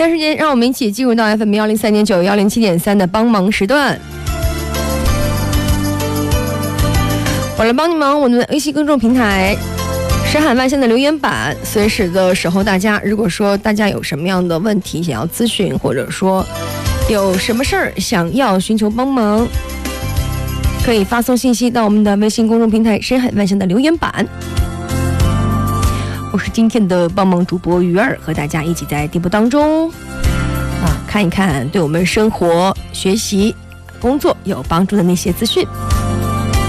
但是间让我们一起进入到 FM103.9 107.3的帮忙时段。我来帮你忙，我们的微信公众平台深海万象的留言板，随时的守候大家。如果说大家有什么样的问题想要咨询，或者说有什么事儿想要寻求帮忙，可以发送信息到我们的微信公众平台深海万象的留言板。我是今天的帮忙主播鱼儿，和大家一起在电波当中看一看对我们生活、学习、工作有帮助的那些资讯。